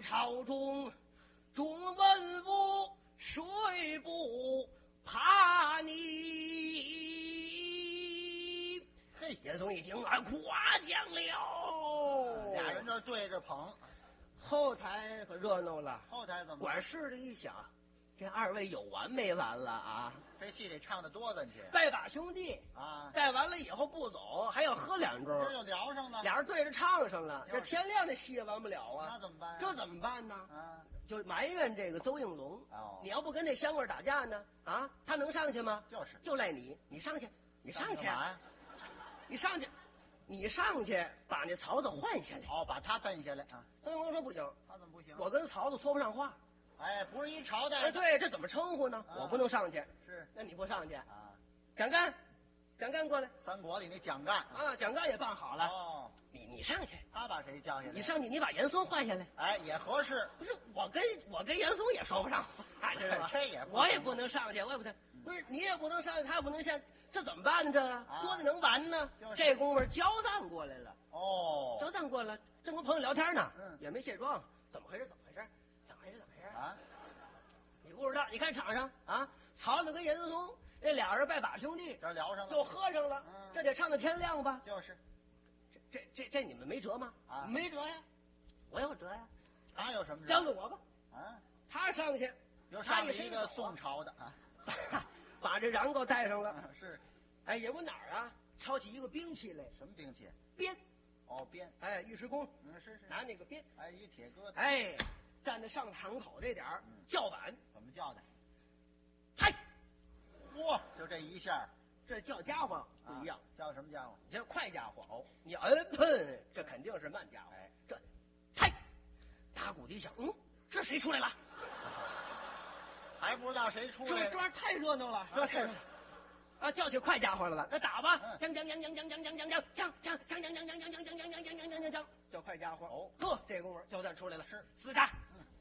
朝中众文武，谁不怕你？ 嘿， 严嵩一听啊，夸奖了， 俩人这对着捧。 后台可热闹了。 后台怎么？ 管事的一想，这二位有完没完了啊？ 这戏得唱得多咱去拜把兄弟啊！ 拜完了以后不走，还要喝两盅， 这就聊上了。 俩人对着唱上了。这天亮这戏也完不了啊！ 那怎么办？ 这怎么办呢？ 啊， 就埋怨这个邹应龙。 哦， 你要不跟那香味打架呢？啊，他能上去吗？ 就赖你，你上去，你上去，你上去，你上去把那曹子换下来。 哦，把他蹬下来啊！ 邹应龙说不行， 他怎么不行？ 我跟曹子说不上话。 哎，不是一朝代。 哎，对，这怎么称呼呢？我不能上去。 是， 那你不上去啊？ 蒋干，蒋干过来。 三国里那蒋干啊，蒋干也办好了。 哦， 你上去， 他把谁叫下来？ 你上去，你把严嵩换下来。 哎，也合适。 不是我跟严嵩也说不上话，知道吧？ 这也我也不能上去，我也不能。不是你也不能上去，他也不能下，这怎么办呢？这个多的能完呢？这功夫焦赞过来了。 哦， 焦赞过来，正跟朋友聊天呢， 嗯， 也没卸妆，怎么回事？怎么回事？怎么回事？怎么回事？ 啊？ 你不知道？你看场上啊，曹操跟严嵩这俩人拜把兄弟， 这聊上了， 又喝上了，这得唱到天亮吧？ 就是， 这你们没辙吗？ 啊， 没辙呀，我有辙呀。 他有什么辙？ 交给我吧。 啊， 他上去， 又上了一个宋朝的啊， 把这禳诰带上了。 是， 哎，也不哪儿啊，抄起一个兵器来。 什么兵器？ 鞭。 哦，鞭。 哎，尉迟恭， 是， 拿那个鞭。 哎，一铁疙瘩。 哎，站在上堂口这点叫板， 怎么叫的？ 嗨！ 哇，就这一下， 这叫家伙不一样。 叫什么家伙？ 你这快家伙哦，你喷，这肯定是慢家伙。 哎， 这，嗨！打鼓的一响，这谁出来了？ 还不知道谁出来？ 这玩意太热闹了，这太热闹。啊，叫起快家伙来了，那打吧！将，叫快家伙。 哦， 呵，这功夫焦赞出来了，是厮杀。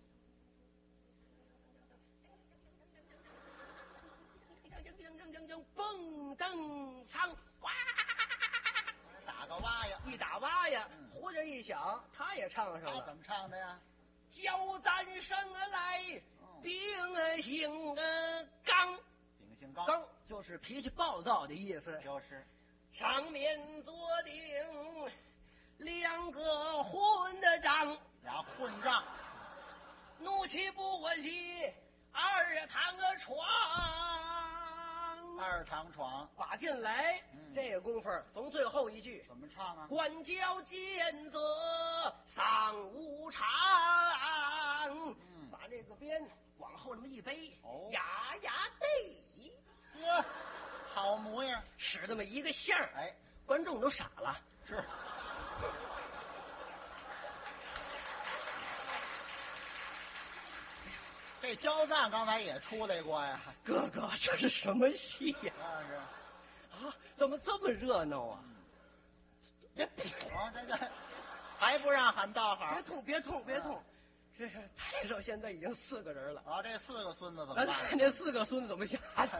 蹦蹬苍，哇！ 打个蛙呀， 一打蛙呀，忽然一响，他也唱上了。 他怎么唱的呀？ 焦赞生来，秉性刚。 秉性刚， 刚就是脾气暴躁的意思。 就是上面坐定两个混的账， 俩混账， 怒气不过气，二堂床。 二堂床把进来，这个功夫逢最后一句怎么唱啊？ 官交见责丧无常。把这个鞭往后那么一背，呀呀得， 呵，好模样， 使那么一个相儿， 哎， 观众都傻了。 是。这焦赞刚才也出来过呀， 哥哥，这是什么戏呀？ 那是啊，怎么这么热闹啊？ 这还不让喊道好？ 别痛！这是台上现在已经4个人了啊！这4个孙子怎么办？ 这4个孙子怎么下去？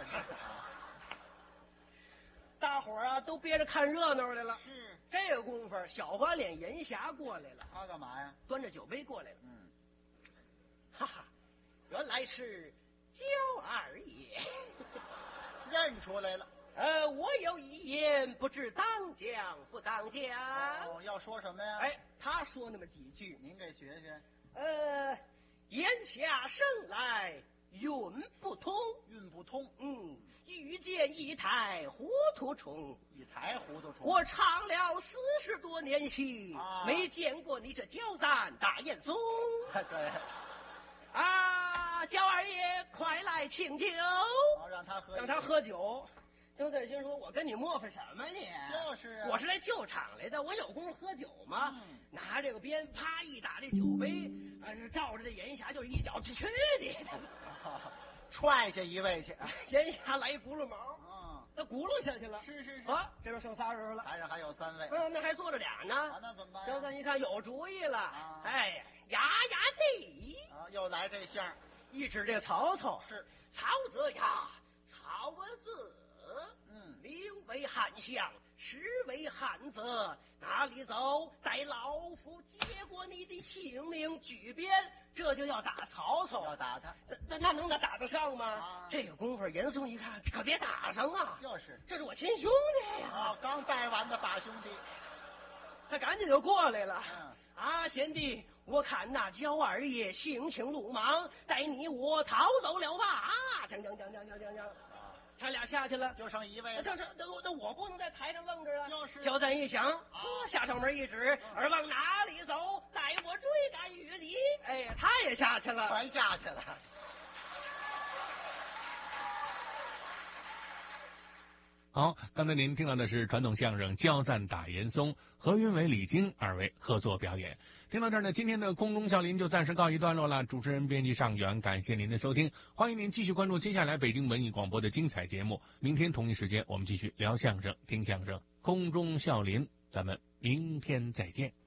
大伙儿啊，都憋着看热闹来了。 是这个功夫，小花脸严霞过来了。 他干嘛呀？ 端着酒杯过来了。哈哈，原来是焦二爷， 认出来了。 我有一言不知当讲不当讲。 哦，要说什么呀？ 哎，他说那么几句， 您给学学。 眼下生来运不通，遇见一台糊涂虫，我唱了40多年戏，没见过你这焦赞大严嵩。 对。 啊，焦二爷，快来请酒。 让他喝酒。焦赞先说：“我跟你磨叽什么你？ 就是啊， 我是来救场来的，我有功夫喝酒吗？拿这个鞭，啪一打这酒杯，照着这严霞就是一脚去你的， 踹下一位去。 严霞来一轱辘毛，那轱辘下去了。 是啊，这边剩仨人了， 台上还有3位。 那还坐着俩呢。 那怎么办？ 焦赞一看有主意了，哎呀呀得， 又来这相， 一指这曹操， 是曹子呀，曹子。名为汉相，实为汉泽， 哪里走？待老夫接过你的性命，举鞭，这就要打曹操。 要打他， 那能打得上吗？ 啊， 这个功夫，严嵩一看，可别打上啊！ 就是， 这是我亲兄弟呀！ 啊，刚拜完的把兄弟， 他赶紧就过来了。 啊， 贤弟，我看那焦二爷性情鲁莽，待你我逃走了吧？啊，讲，他俩下去了， 就剩一位了。 那我不能在台上愣着啊！ 就是， 焦赞一想，下上门一指，而往哪里走？待我追赶与你。哎，他也下去了， 全下去了。 好，刚才您听到的是传统相声焦赞打严嵩，何云伟、李菁二位合作表演。听到这儿呢，今天的空中笑林就暂时告一段落了。主持人编辑尚远，感谢您的收听，欢迎您继续关注接下来北京文艺广播的精彩节目。明天同一时间，我们继续聊相声、听相声，空中笑林，咱们明天再见。